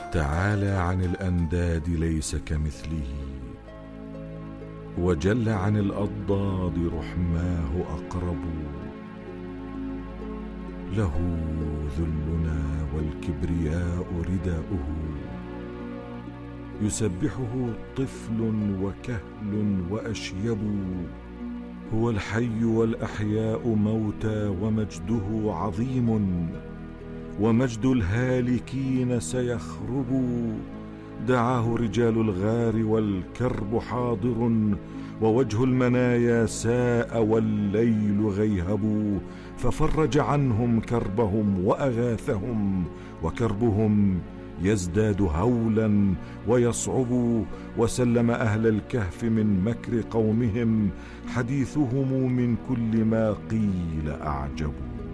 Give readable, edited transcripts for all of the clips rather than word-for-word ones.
تعالى عن الأنداد ليس كمثله، وجل عن الأضداد رحماه أقرب. له ذلنا والكبرياء رداؤه، يسبحه طفل وكهل وأشيب. هو الحي والأحياء موتى، ومجده عظيم، ومجد الهالكين سيخرب. دعاه رجال الغار والكرب حاضر، ووجه المنايا ساء والليل غيهب. ففرج عنهم كربهم وأغاثهم، وكربهم يزداد هولا ويصعب. وسلم أهل الكهف من مكر قومهم، حديثهم من كل ما قيل أعجب.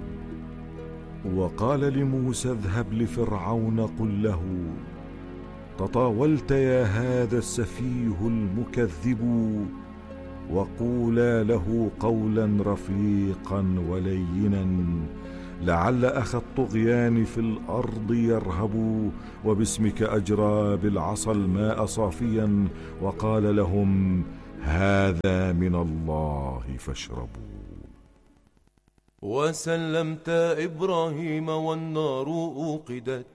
وقال لموسى اذهب لفرعون قل له تطاولت يا هذا السفيه المكذب. وقولا له قولا رفيقا ولينا، لعل أخ الطغيان في الأرض يرهب. وباسمك أجرى بالعصا الماء صافيا، وقال لهم هذا من الله فاشربوا. وسلمت إبراهيم والنار أوقدت،